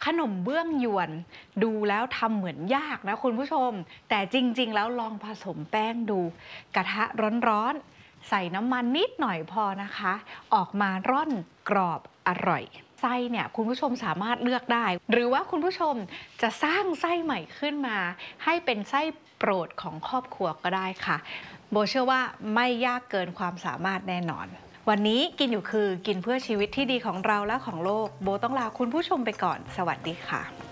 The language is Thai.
นมเบื้องยวนดูแล้วทำเหมือนยากนะคุณผู้ชมแต่จริงๆแล้วลองผสมแป้งดูกระทะร้อนๆใส่น้ำมันนิดหน่อยพอนะคะออกมาร่อนกรอบอร่อยไส้เนี่ยคุณผู้ชมสามารถเลือกได้หรือว่าคุณผู้ชมจะสร้างไส้ใหม่ขึ้นมาให้เป็นไส้โปรดของครอบครัวก็ได้ค่ะโบเชื่อว่าไม่ยากเกินความสามารถแน่นอนวันนี้กินอยู่คือกินเพื่อชีวิตที่ดีของเราและของโลกโบต้องลาคุณผู้ชมไปก่อนสวัสดีค่ะ